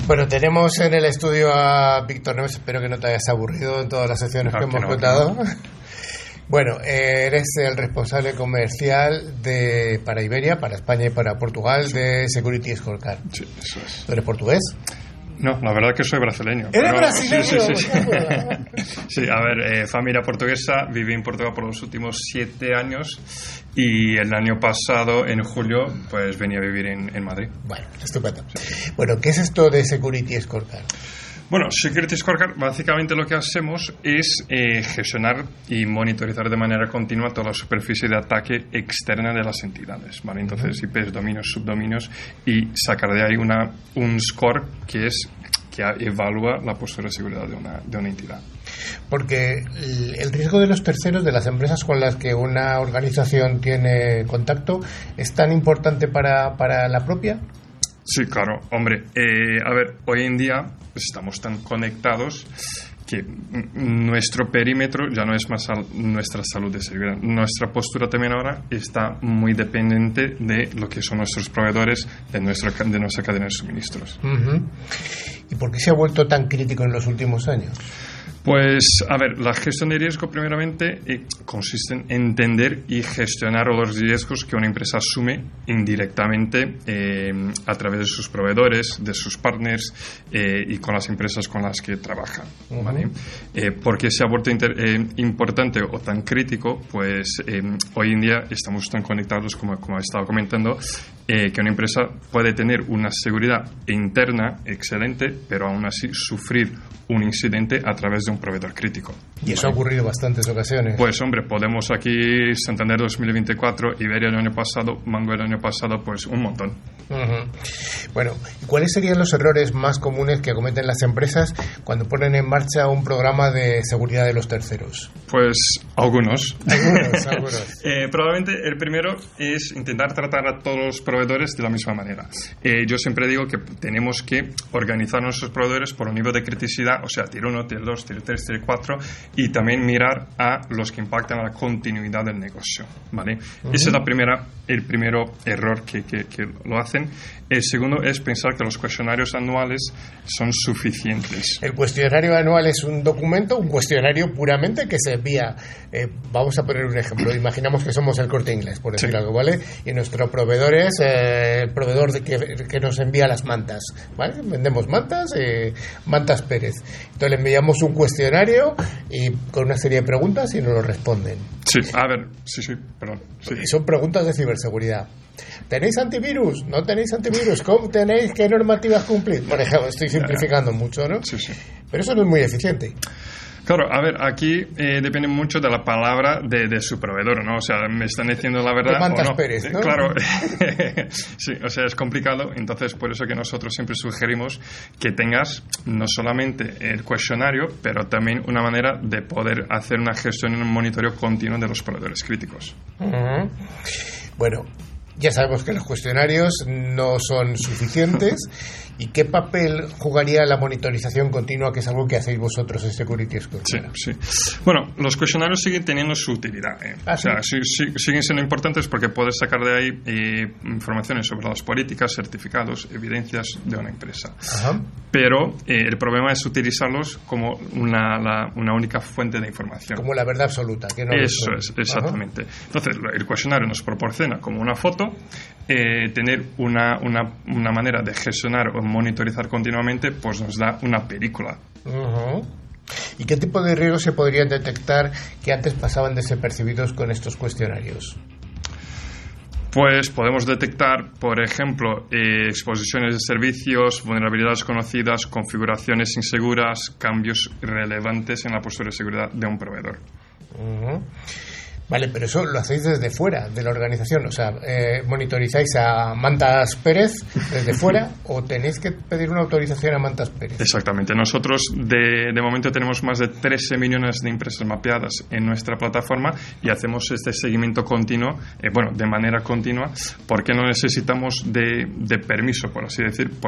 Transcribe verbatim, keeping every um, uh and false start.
Bueno, tenemos en el estudio a Víctor Neves. Espero que no te hayas aburrido en todas las secciones que Ah, hemos que no, contado. que no. Bueno, eh, eres el responsable comercial de para Iberia, para España y para Portugal de Security Scorecard. Sí, eso es. ¿Tú eres portugués? No, la verdad que soy brasileño. ¿Eres pero- brasileño? Sí, sí, sí. Sí, a ver, eh, familia portuguesa, viví en Portugal por los últimos siete años y el año pasado, en julio, pues venía a vivir en, en Madrid. Bueno, estupendo. Bueno, ¿qué es esto de Security Scorecard? Bueno, Security Scorecard, básicamente lo que hacemos es eh, gestionar y monitorizar de manera continua toda la superficie de ataque externa de las entidades, ¿vale? Entonces, I Ps, dominios, subdominios, y sacar de ahí una, un score que es que evalúa la postura de seguridad de una, de una entidad. Porque el el riesgo de los terceros, de las empresas con las que una organización tiene contacto, ¿es tan importante para, para la propia? Sí, claro, hombre, eh, a ver, hoy en día estamos tan conectados que n- nuestro perímetro ya no es más sal- nuestra salud de seguridad. Nuestra postura también ahora está muy dependiente de lo que son nuestros proveedores, de nuestra, ca- de nuestra cadena de suministros. Ujú. ¿Y por qué se ha vuelto tan crítico en los últimos años? Pues, a ver, la gestión de riesgo primeramente eh, consiste en entender y gestionar los riesgos que una empresa asume indirectamente eh, a través de sus proveedores, de sus partners eh, y con las empresas con las que trabaja, ¿vale? Ujú. Eh, ¿Por qué se ha vuelto inter- eh, importante o tan crítico? Pues eh, hoy en día estamos tan conectados, como, como he estado comentando, eh, que una empresa puede tener una seguridad interna excelente, pero aún así sufrir un incidente a través de un proveedor crítico. Y eso ha ocurrido en bastantes ocasiones. Pues hombre, podemos aquí, Santander dos mil veinticuatro, Iberia el año pasado, Mango el año pasado, pues un montón. Ujú. Bueno, ¿y cuáles serían los errores más comunes que cometen las empresas cuando ponen en marcha un programa de seguridad de los terceros? Pues algunos. Algunos, algunos. Eh, probablemente el primero es intentar tratar a todos los proveedores de la misma manera. Eh, yo siempre digo que tenemos que organizar nuestros proveedores por un nivel de criticidad, o sea, tier uno, tier dos, tier tres, tier cuatro, y también mirar a los que impactan a la continuidad del negocio, ¿vale? Uh-huh. Ese es la primera, el primero error que, que, que lo hacen. El segundo es pensar que los cuestionarios anuales son suficientes. El cuestionario anual es un documento, un cuestionario puramente que se envía. Eh, vamos a poner un ejemplo. Imaginamos que somos el Corte Inglés, por decir sí. algo, ¿vale? Y nuestro proveedor es eh, el proveedor de que, que nos envía las mantas, ¿vale? Vendemos mantas, eh, Mantas Pérez. Entonces le enviamos un cuestionario y con una serie de preguntas y nos lo responden. Sí, a ver, sí, sí, perdón. Sí. Y son preguntas de ciberseguridad. ¿Tenéis antivirus? ¿No tenéis antivirus? ¿Cómo tenéis? ¿Qué normativas cumplís? Por ejemplo, estoy simplificando mucho, ¿no? Sí, sí. Pero eso no es muy eficiente. Claro, a ver, aquí eh, depende mucho de la palabra de, de su proveedor, ¿no? O sea, me están diciendo la verdad de Mantas o no. Pérez, ¿no? Claro, sí, o sea, es complicado, entonces por eso que nosotros siempre sugerimos que tengas no solamente el cuestionario, pero también una manera de poder hacer una gestión y un monitoreo continuo de los proveedores críticos. Uh-huh. Bueno, ya sabemos que los cuestionarios no son suficientes. ¿Y qué papel jugaría la monitorización continua, que es algo que hacéis vosotros en Security Scorecard? Sí, sí. Bueno, los cuestionarios siguen teniendo su utilidad. ¿eh? ¿Ah, o sea, sí? sí, sí, siguen siendo importantes porque puedes sacar de ahí eh, informaciones sobre las políticas, certificados, evidencias de una empresa. Ajá. Pero eh, el problema es utilizarlos como una, la, una única fuente de información. Como la verdad absoluta. Que no Eso es, exactamente. Ajá. Entonces, el cuestionario nos proporciona como una foto, eh, tener una, una, una manera de gestionar o monitorizar continuamente, pues nos da una película. Uh-huh. ¿Y qué tipo de riesgos se podrían detectar que antes pasaban desapercibidos con estos cuestionarios? Pues podemos detectar, por ejemplo, eh, exposiciones de servicios, vulnerabilidades conocidas, configuraciones inseguras, cambios relevantes en la postura de seguridad de un proveedor. Uh-huh. Vale, pero eso lo hacéis desde fuera de la organización, o sea, eh, ¿monitorizáis a Mantas Pérez desde fuera o tenéis que pedir una autorización a Mantas Pérez? Exactamente. Nosotros de, de momento tenemos más de trece millones de empresas mapeadas en nuestra plataforma y hacemos este seguimiento continuo, eh, bueno, de manera continua, porque no necesitamos de, de permiso, por así decir,